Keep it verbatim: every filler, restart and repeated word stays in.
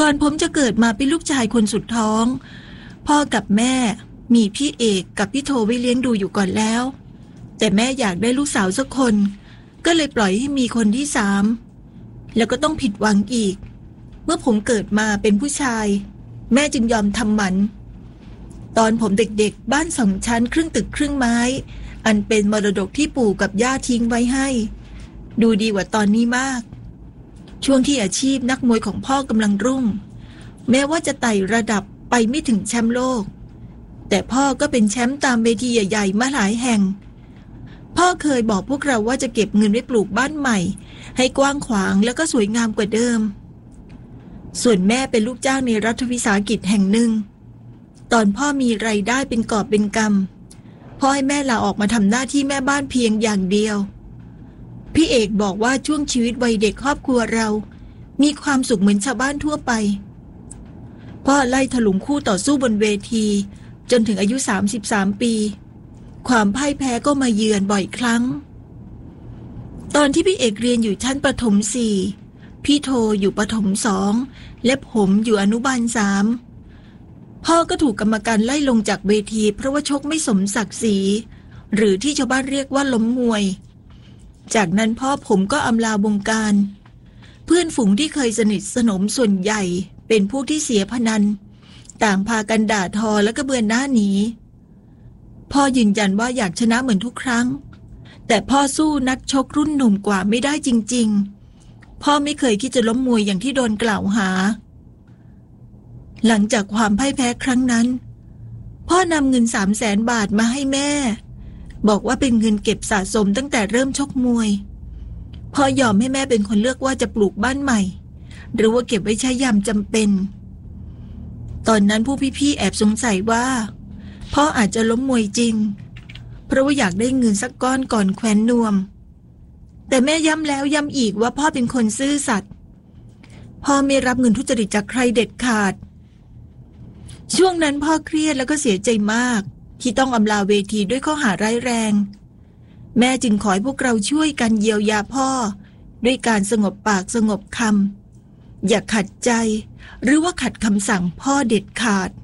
ก่อนผมจะเกิดมาเป็นลูกชายคนสุดท้องพ่อกับแม่มีพี่เอกกับพี่โทไว้เลี้ยงดูอยู่ก่อนแล้วแต่แม่อยากได้ลูกสาวสักคนก็เลยปล่อยให้มีคนที่สามแล้วก็ต้องผิดหวังอีกเมื่อผมเกิดมาเป็นผู้ชายแม่จึงยอมทำหมันตอนผมเด็กๆบ้านสองชั้นครึ่งตึกครึ่งไม้อันเป็นมรดกที่ปู่กับย่าทิ้งไว้ให้ดูดีกว่าตอนนี้มากช่วงที่อาชีพนักมวยของพ่อกำลังรุ่งแม้ว่าจะไต่ระดับไปไม่ถึงแชมป์โลกแต่พ่อก็เป็นแชมป์ตามเวทีใหญ่ๆมาหลายแห่งพ่อเคยบอกพวกเราว่าจะเก็บเงินไว้ปลูกบ้านใหม่ให้กว้างขวางแล้วก็สวยงามกว่าเดิมส่วนแม่เป็นลูกจ้างในรัฐวิสาหกิจแห่งหนึ่งตอนพ่อมีรายได้เป็นกอบเป็นกำพ่อให้แม่ลาออกมาทำหน้าที่แม่บ้านเพียงอย่างเดียวพี่เอกบอกว่าช่วงชีวิตวัยเด็กครอบครัวเรามีความสุขเหมือนชาวบ้านทั่วไปพ่อไล่ถลุงคู่ต่อสู้บนเวทีจนถึงอายุสามสิบสามปีความพ่ายแพ้ก็มาเยือนบ่อยครั้งตอนที่พี่เอกเรียนอยู่ชั้นประถมสี่พี่โทอยู่ประถมสองและผมอยู่อนุบาลสามพ่อก็ถูกกรรมการไล่ลงจากเวทีเพราะว่าชกไม่สมศักดิ์ศรีหรือที่ชาวบ้านเรียกว่าล้มมวยจากนั้นพ่อผมก็อำลาวงการเพื่อนฝูงที่เคยสนิทสนมส่วนใหญ่เป็นพวกที่เสียพนันต่างพากันด่าทอและก็เบือนหน้าหนีพ่อยืนยันว่าอยากชนะเหมือนทุกครั้งแต่พ่อสู้นักชกรุ่นหนุ่มกว่าไม่ได้จริงๆพ่อไม่เคยคิดจะล้มมวยอย่างที่โดนกล่าวหาหลังจากความพ่ายแพ้ครั้งนั้นพ่อนำเงินสามแสนบาทมาให้แม่บอกว่าเป็นเงินเก็บสะสมตั้งแต่เริ่มชกมวยพ่อยอมให้แม่เป็นคนเลือกว่าจะปลูกบ้านใหม่หรือว่าเก็บไว้ใช้ยามจำเป็นตอนนั้นผู้พี่ๆแอบสงสัยว่าพ่ออาจจะล้มมวยจริงเพราะว่าอยากได้เงินสักก้อนก่อนแคว้นนวมแต่แม่ย้ำแล้วย้ำอีกว่าพ่อเป็นคนซื่อสัตย์พ่อไม่รับเงินทุจริตจากใครเด็ดขาดช่วงนั้นพ่อเครียดแล้วก็เสียใจมากที่ต้องอำลาเวทีด้วยข้อหาร้ายแรงแม่จึงขอให้พวกเราช่วยกันเยียวยาพ่อด้วยการสงบปากสงบคำอย่าขัดใจหรือว่าขัดคำสั่งพ่อเด็ดขาด